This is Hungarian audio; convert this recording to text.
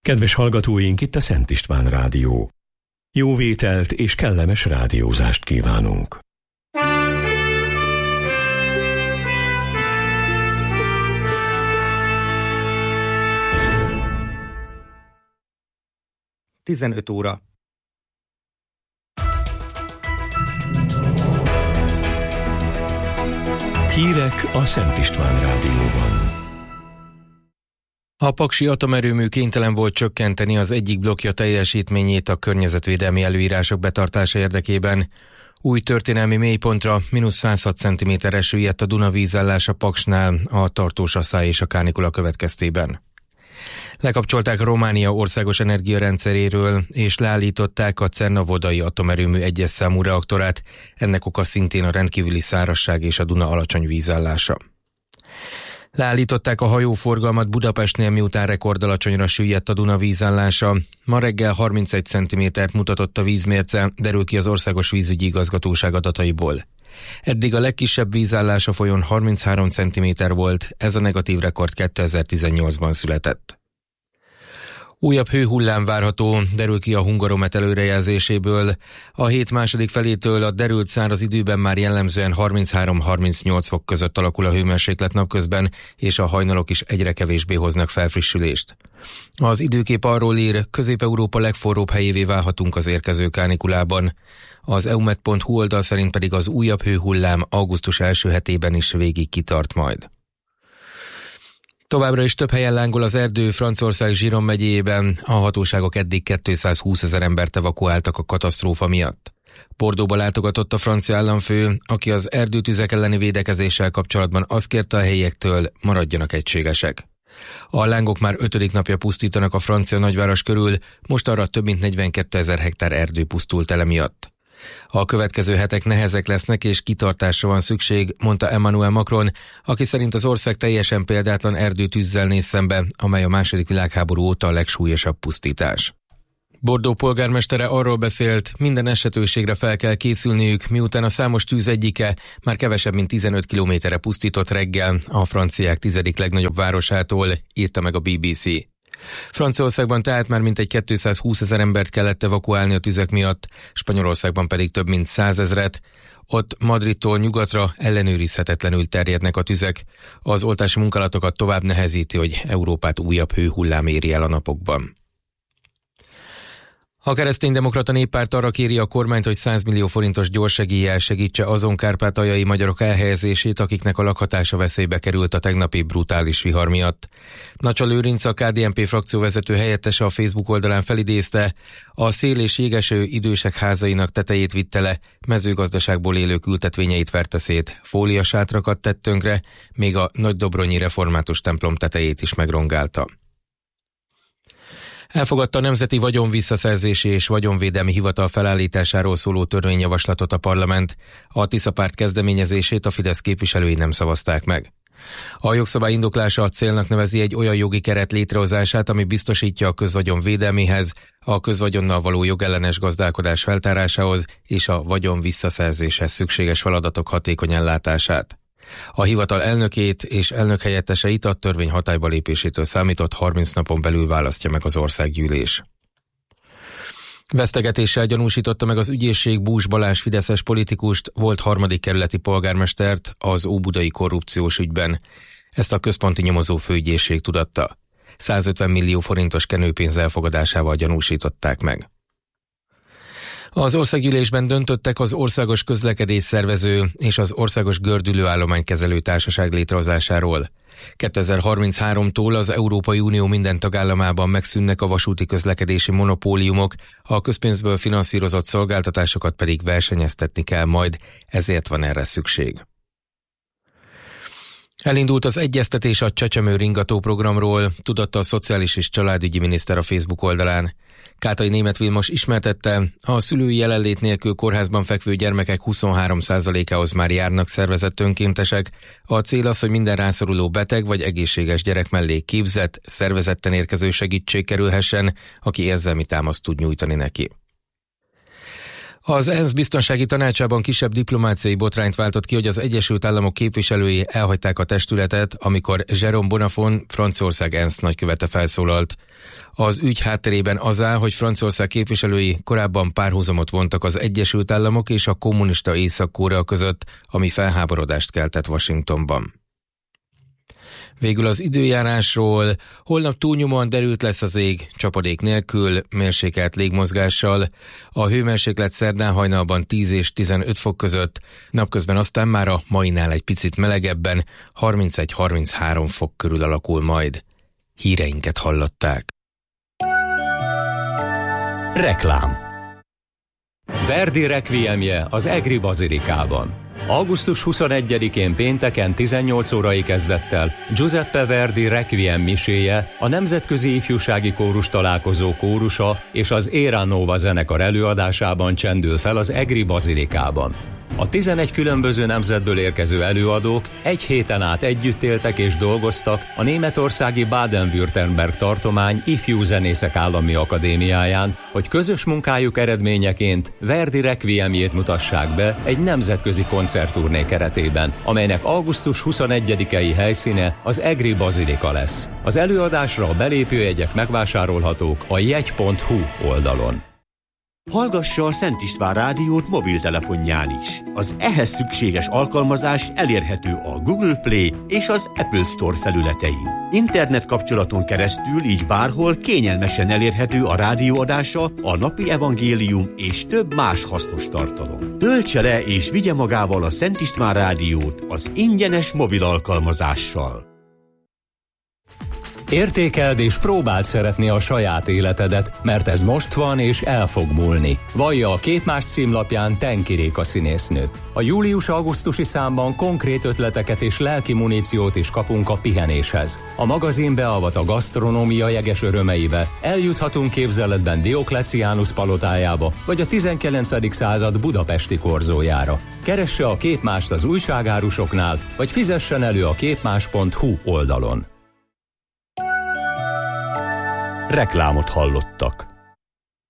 Kedves hallgatóink, itt a Szent István Rádió. Jó vételt és kellemes rádiózást kívánunk. Tizenöt óra. Hírek a Szent István Rádióban. A paksi atomerőmű kénytelen volt csökkenteni az egyik blokkja teljesítményét a környezetvédelmi előírások betartása érdekében. Új történelmi mélypontra -106 cm-re süllyedt a Duna vízállása Paksnál a tartós asszály és a kánikula következtében. Lekapcsolták Románia országos energiarendszeréről, és leállították a Cernavodai atomerőmű 1-es számú reaktorát, ennek oka szintén a rendkívüli szárazság és a Duna alacsony vízállása. Leállították a hajóforgalmat Budapestnél, miután rekordalacsonyra süllyedt a Duna vízállása. Ma reggel 31 cm-t mutatott a vízmérce, derül ki az Országos Vízügyi Igazgatóság adataiból. Eddig a legkisebb vízállás a folyón 33 cm volt, ez a negatív rekord 2018-ban született. Újabb hőhullám várható, derül ki a Hungaromet előrejelzéséből. A hét második felétől a derült száraz időben már jellemzően 33-38 fok között alakul a hőmérséklet napközben, és a hajnalok is egyre kevésbé hoznak felfrissülést. Az időkép arról ír, Közép-Európa legforróbb helyévé válhatunk az érkező kánikulában. Az eumet.hu oldal szerint pedig az újabb hőhullám augusztus első hetében is végig kitart majd. Továbbra is több helyen lángol az erdő Franciaország Gironde megyében, a hatóságok eddig 220 000 embert evakuáltak a katasztrófa miatt. Bordeauxba látogatott a francia államfő, aki az erdőtüzek elleni védekezéssel kapcsolatban azt kérte a helyiektől, maradjanak egységesek. A lángok már 5. napja pusztítanak a francia nagyváros körül, most arra több mint 42 000 hektár erdő pusztult el emiatt. A következő hetek nehezek lesznek és kitartásra van szükség, mondta Emmanuel Macron, aki szerint az ország teljesen példátlan erdőtűzzel néz szembe, amely a II. Világháború óta a legsúlyosabb pusztítás. Bordeaux polgármestere arról beszélt, minden esetőségre fel kell készülniük, miután a számos tűz egyike már kevesebb mint 15 kilométerre pusztított reggel a franciák 10. legnagyobb városától, írta meg a BBC. Franciaországban tehát már mintegy 220 000 embert kellett evakuálni a tüzek miatt, Spanyolországban pedig több mint 100 000-et. Ott Madridtól nyugatra ellenőrizhetetlenül terjednek a tüzek. Az oltási munkálatokat tovább nehezíti, hogy Európát újabb hőhullám éri el a napokban. A Kereszténydemokrata Néppárt arra kéri a kormányt, hogy 100 millió forintos gyorssegéllyel segítse azon kárpátaljai magyarok elhelyezését, akiknek a lakhatása veszélybe került a tegnapi brutális vihar miatt. Nacsa Lőrinc, a KDNP frakcióvezető helyettese a Facebook oldalán felidézte, a szél és jégeső idősek házainak tetejét vitte le, mezőgazdaságból élők ültetvényeit verte szét, fóliasátrakat tett tönkre, még a nagydobronyi református templom tetejét is megrongálta. Elfogadta a Nemzeti Vagyonvisszaszerzési és Vagyonvédelmi Hivatal felállításáról szóló törvényjavaslatot a parlament. A Tisza párt kezdeményezését a Fidesz képviselői nem szavazták meg. A jogszabály indoklása a célnak nevezi egy olyan jogi keret létrehozását, ami biztosítja a közvagyon védelméhez, a közvagyonnal való jogellenes gazdálkodás feltárásához és a vagyon visszaszerzéshez szükséges feladatok hatékony ellátását. A hivatal elnökét és elnökhelyetteseit a törvény hatályba lépésétől számított 30 napon belül választja meg az országgyűlés. Vesztegetéssel gyanúsította meg az ügyészség Bús Balázs fideszes politikust, volt 3. kerületi polgármestert az óbudai korrupciós ügyben. Ezt a központi nyomozó főügyészség tudatta. 150 millió forintos kenőpénz elfogadásával gyanúsították meg. Az országgyűlésben döntöttek az Országos Közlekedésszervező és az Országos Gördülőállománykezelő Társaság létrehozásáról. 2033-tól az Európai Unió minden tagállamában megszűnnek a vasúti közlekedési monopóliumok, a közpénzből finanszírozott szolgáltatásokat pedig versenyeztetni kell majd, ezért van erre szükség. Elindult az egyeztetés a Csecsemő ringató programról, tudatta a Szociális és Családügyi Miniszter a Facebook oldalán. Kátai Németh Vilmos ismertette, a szülői jelenlét nélkül kórházban fekvő gyermekek 23%-ához már járnak szervezett önkéntesek. A cél az, hogy minden rászoruló beteg vagy egészséges gyerek mellé képzett, szervezetten érkező segítség kerülhessen, aki érzelmi támaszt tud nyújtani neki. Az ENSZ biztonsági tanácsában kisebb diplomáciai botrányt váltott ki, hogy az Egyesült Államok képviselői elhagyták a testületet, amikor Jérôme Bonnafont, Franciaország ENSZ nagykövete felszólalt. Az ügy hátterében az áll, hogy Franciaország képviselői korábban párhuzamot vontak az Egyesült Államok és a kommunista Észak-Korea között, ami felháborodást keltett Washingtonban. Végül az időjárásról: holnap túlnyomóan derült lesz az ég, csapadék nélkül, mérsékelt légmozgással. A hőmérséklet szerdán hajnalban 10 és 15 fok között, napközben aztán már a mainál egy picit melegebben, 31-33 fok körül alakul majd. Híreinket hallották. Reklám. Verdi requiemje az Egri Bazilikában. Augusztus 21-én pénteken 18 órai kezdettel Giuseppe Verdi Requiem miséje, a Nemzetközi Ifjúsági Kórus Találkozó kórusa és az Era Nova zenekar előadásában csendül fel az Egri Bazilikában. A 11 különböző nemzetből érkező előadók egy héten át együtt éltek és dolgoztak a németországi Baden-Württemberg tartomány Ifjú Zenészek Állami Akadémiáján, hogy közös munkájuk eredményeként Verdi requiemjét mutassák be egy nemzetközi koncertturné keretében, amelynek augusztus 21-i helyszíne az Egri Bazilika lesz. Az előadásra a belépőjegyek megvásárolhatók a jegy.hu oldalon. Hallgassa a Szent István rádiót mobiltelefonján is. Az ehhez szükséges alkalmazás elérhető a Google Play és az Apple Store felületein. Internet kapcsolaton keresztül így bárhol kényelmesen elérhető a rádióadása, a napi evangélium és több más hasznos tartalom. Töltse le és vigye magával a Szent István rádiót az ingyenes mobil alkalmazással. Értékeld és próbáld szeretni a saját életedet, mert ez most van és el fog múlni. Vallja a Képmás címlapján Tenki Réka színésznő. A július-augusztusi számban konkrét ötleteket és lelki muníciót is kapunk a pihenéshez. A magazin beavat a gasztronómia jeges örömeibe, eljuthatunk képzeletben Diokleciánus palotájába, vagy a 19. század budapesti korzójára. Keresse a Képmást az újságárusoknál, vagy fizessen elő a képmás.hu oldalon. Reklámot hallottak.